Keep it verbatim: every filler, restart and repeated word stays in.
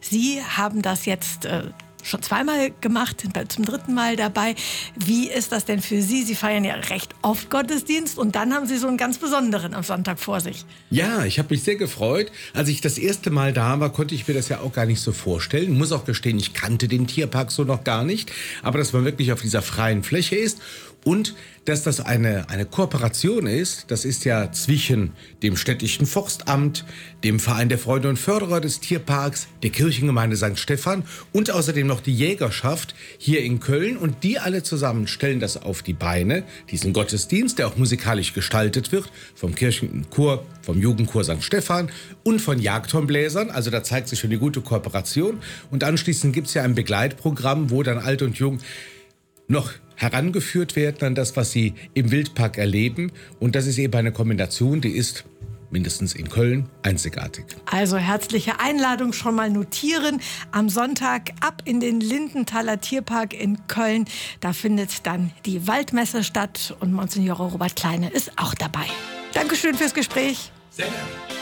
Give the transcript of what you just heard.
Sie haben das jetzt äh, schon zweimal gemacht, sind zum dritten Mal dabei. Wie ist das denn für Sie? Sie feiern ja recht oft Gottesdienst und dann haben Sie so einen ganz besonderen am Sonntag vor sich. Ja, ich habe mich sehr gefreut. Als ich das erste Mal da war, konnte ich mir das ja auch gar nicht so vorstellen. Ich muss auch gestehen, ich kannte den Tierpark so noch gar nicht. Aber dass man wirklich auf dieser freien Fläche ist und dass das eine, eine Kooperation ist, das ist ja zwischen dem städtischen Forstamt, dem Verein der Freunde und Förderer des Tierparks, der Kirchengemeinde Sankt Stephan und außerdem noch die Jägerschaft hier in Köln. Und die alle zusammen stellen das auf die Beine, diesen Gottesdienst, der auch musikalisch gestaltet wird, vom Kirchenchor, vom Jugendchor Sankt Stephan und von Jagdhornbläsern. Also da zeigt sich schon die gute Kooperation. Und anschließend gibt es ja ein Begleitprogramm, wo dann alt und jung noch herangeführt werden an das, was sie im Wildpark erleben. Und das ist eben eine Kombination, die ist mindestens in Köln einzigartig. Also herzliche Einladung schon mal notieren. Am Sonntag ab in den Lindenthaler Tierpark in Köln. Da findet dann die Waldmesse statt und Monsignore Robert Kleine ist auch dabei. Dankeschön fürs Gespräch. Sehr gerne.